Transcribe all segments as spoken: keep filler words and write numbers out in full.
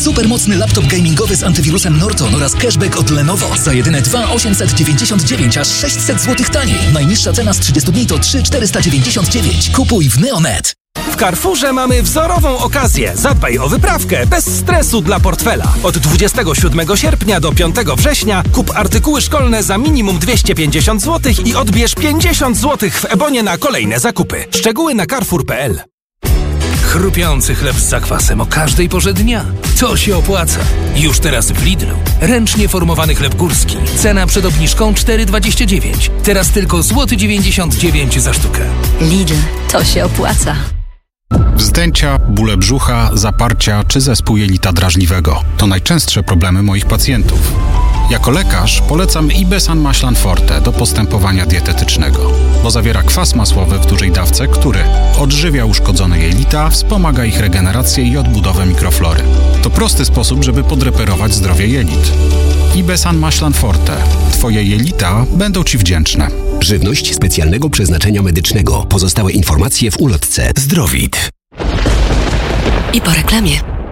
Supermocny laptop gamingowy z antywirusem Norton oraz cashback od Lenovo za jedyne dwa tysiące osiemset dziewięćdziesiąt dziewięć, aż sześćset złotych taniej. Najniższa cena z trzydziestu dni to trzy tysiące czterysta dziewięćdziesiąt dziewięć. Kupuj w Neonet. W Carrefourze mamy wzorową okazję. Zadbaj o wyprawkę bez stresu dla portfela. Od dwudziestego siódmego sierpnia do piątego września kup artykuły szkolne za minimum dwieście pięćdziesiąt złotych i odbierz pięćdziesiąt złotych w Ebonie na kolejne zakupy. Szczegóły na carrefour kropka p l. Chrupiący chleb z zakwasem o każdej porze dnia. To się opłaca. Już teraz w Lidlu. Ręcznie formowany chleb górski. Cena przed obniżką cztery dwadzieścia dziewięć. Teraz tylko złoty dziewięćdziesiąt dziewięć za sztukę. Lidl. To się opłaca. Wzdęcia, bóle brzucha, zaparcia czy zespół jelita drażliwego to najczęstsze problemy moich pacjentów. Jako lekarz polecam Ibesan Maślan Forte do postępowania dietetycznego, bo zawiera kwas masłowy w dużej dawce, który odżywia uszkodzone jelita, wspomaga ich regenerację i odbudowę mikroflory. To prosty sposób, żeby podreperować zdrowie jelit. Ibesan Maślan Forte. Twoje jelita będą Ci wdzięczne. Żywność specjalnego przeznaczenia medycznego. Pozostałe informacje w ulotce. Zdrowit. I po reklamie.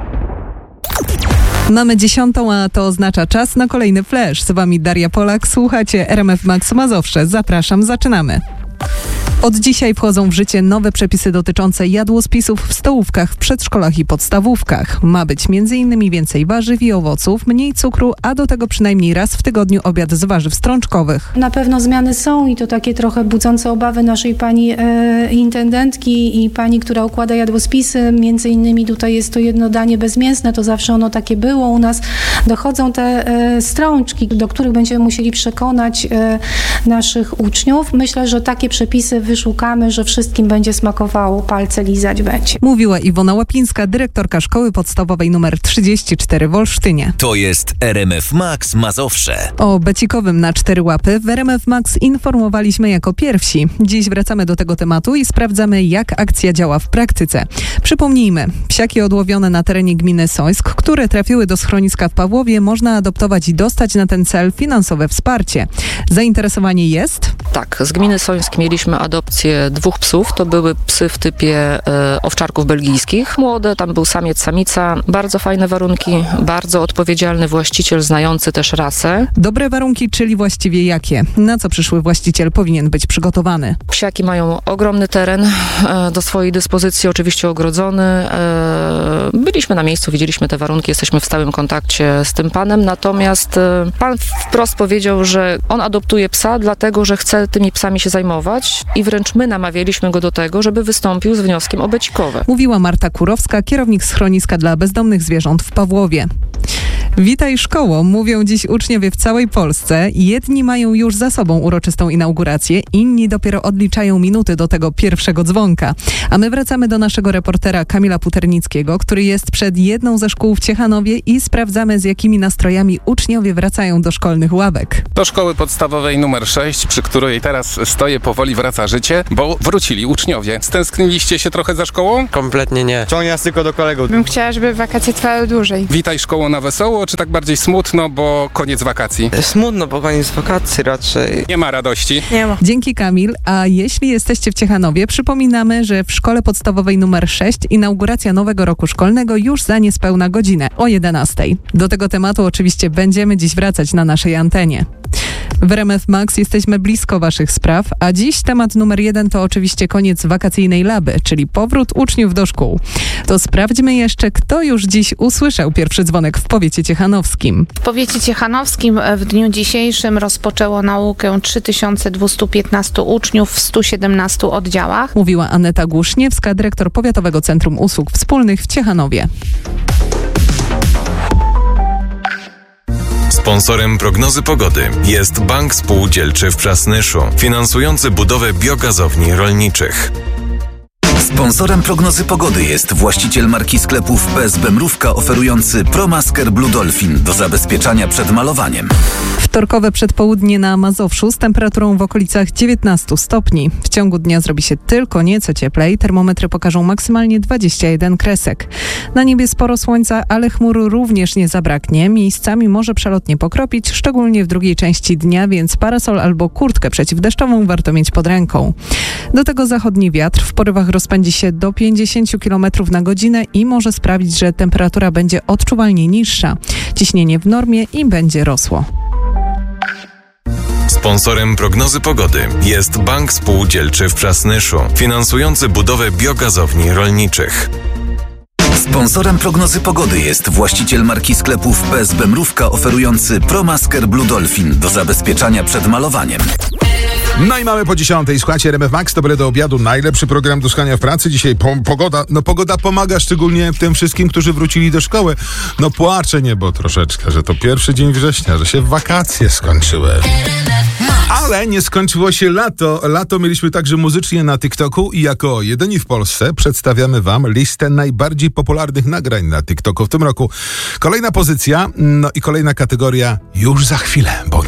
Mamy dziesiątą, a to oznacza czas na kolejny flash. Z Wami Daria Polak, słuchacie R M F Max Mazowsze. Zapraszam, zaczynamy. Od dzisiaj wchodzą w życie nowe przepisy dotyczące jadłospisów w stołówkach, w przedszkolach i podstawówkach. Ma być między innymi więcej warzyw i owoców, mniej cukru, a do tego przynajmniej raz w tygodniu obiad z warzyw strączkowych. Na pewno zmiany są i to takie trochę budzące obawy naszej pani e, intendentki i pani, która układa jadłospisy. Między innymi tutaj jest to jedno danie bezmięsne, to zawsze ono takie było. U nas dochodzą te e, strączki, do których będziemy musieli przekonać e, naszych uczniów. Myślę, że takie przepisy wyszukamy, że wszystkim będzie smakowało, palce lizać będzie. Mówiła Iwona Łapińska, dyrektorka Szkoły Podstawowej nr trzydzieści cztery w Olsztynie. To jest R M F Max Mazowsze. O becikowym na cztery łapy w R M F Max informowaliśmy jako pierwsi. Dziś wracamy do tego tematu i sprawdzamy, jak akcja działa w praktyce. Przypomnijmy, psiaki odłowione na terenie gminy Sońsk, które trafiły do schroniska w Pawłowie, można adoptować i dostać na ten cel finansowe wsparcie. Zainteresowanie jest? Tak, z gminy Sońsk mieliśmy adopcję dwóch psów. To były psy w typie e, owczarków belgijskich. Młode, tam był samiec, samica. Bardzo fajne warunki, bardzo odpowiedzialny właściciel, znający też rasę. Dobre warunki, czyli właściwie jakie? Na co przyszły właściciel powinien być przygotowany? Psiaki mają ogromny teren e, do swojej dyspozycji, oczywiście ogrodzony. E, byliśmy na miejscu, widzieliśmy te warunki, jesteśmy w stałym kontakcie z tym panem, natomiast e, pan wprost powiedział, że on adoptuje psa, dlatego, że chce tymi psami się zajmować i wręcz my namawialiśmy go do tego, żeby wystąpił z wnioskiem o becikowe. Mówiła Marta Kurowska, kierownik schroniska dla bezdomnych zwierząt w Pawłowie. Witaj szkoło, mówią dziś uczniowie w całej Polsce. Jedni mają już za sobą uroczystą inaugurację, inni dopiero odliczają minuty do tego pierwszego dzwonka. A my wracamy do naszego reportera Kamila Puternickiego, który jest przed jedną ze szkół w Ciechanowie i sprawdzamy, z jakimi nastrojami uczniowie wracają do szkolnych ławek. Do szkoły podstawowej numer sześć, przy której teraz stoję, powoli wraca życie, bo wrócili uczniowie. Stęskniliście się trochę za szkołą? Kompletnie nie. Ciągnie nas tylko do kolegów. Bym chciała, żeby wakacje trwały dłużej. Witaj szkoło na wesoło, czy tak bardziej smutno, bo koniec wakacji? Smutno, bo koniec wakacji raczej. Nie ma radości. Nie ma. Dzięki, Kamil. A jeśli jesteście w Ciechanowie, przypominamy, że w szkole podstawowej numer sześć inauguracja nowego roku szkolnego już za niespełna godzinę, o jedenastej. Do tego tematu oczywiście będziemy dziś wracać na naszej antenie. W R M F Max jesteśmy blisko Waszych spraw, a dziś temat numer jeden to oczywiście koniec wakacyjnej laby, czyli powrót uczniów do szkół. To sprawdźmy jeszcze, kto już dziś usłyszał pierwszy dzwonek w powiecie ciechanowskim. W powiecie ciechanowskim w dniu dzisiejszym rozpoczęło naukę trzy tysiące dwieście piętnaście uczniów w stu siedemnastu oddziałach. Mówiła Aneta Głuszniewska, dyrektor Powiatowego Centrum Usług Wspólnych w Ciechanowie. Sponsorem prognozy pogody jest Bank Spółdzielczy w Przasnyszu, finansujący budowę biogazowni rolniczych. Sponsorem prognozy pogody jest właściciel marki sklepów P S B Mrówka oferujący ProMasker Blue Dolphin do zabezpieczania przed malowaniem. Wtorkowe przedpołudnie na Mazowszu z temperaturą w okolicach dziewiętnastu stopni. W ciągu dnia zrobi się tylko nieco cieplej. Termometry pokażą maksymalnie dwadzieścia jeden kresek. Na niebie sporo słońca, ale chmur również nie zabraknie. Miejscami może przelotnie pokropić, szczególnie w drugiej części dnia, więc parasol albo kurtkę przeciwdeszczową warto mieć pod ręką. Do tego zachodni wiatr w porywach rozpędzi rozpędzi się do pięćdziesiąt kilometrów na godzinę i może sprawić, że temperatura będzie odczuwalnie niższa. Ciśnienie w normie i będzie rosło. Sponsorem prognozy pogody jest Bank Spółdzielczy w Przasnyszu, finansujący budowę biogazowni rolniczych. Sponsorem prognozy pogody jest właściciel marki sklepów P S B Mrówka, oferujący ProMasker Blue Dolphin do zabezpieczania przed malowaniem. No i mamy po dziesiątej. Słuchajcie, R M F Max, dobre do obiadu, najlepszy program do słuchania w pracy. Dzisiaj po, pogoda, no pogoda pomaga szczególnie tym wszystkim, którzy wrócili do szkoły. No płaczę niebo troszeczkę, że to pierwszy dzień września, że się wakacje skończyły. Ale nie skończyło się lato. Lato mieliśmy także muzycznie na TikToku i jako jedyni w Polsce przedstawiamy wam listę najbardziej popularnych nagrań na TikToku w tym roku. Kolejna pozycja, no i kolejna kategoria już za chwilę. Bądź